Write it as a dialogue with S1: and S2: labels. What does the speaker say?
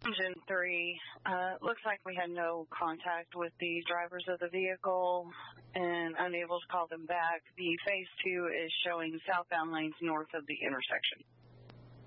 S1: Engine 3, looks like we had no contact with the drivers of the vehicle and unable to call them back. The phase 2 is showing southbound lanes north of the intersection.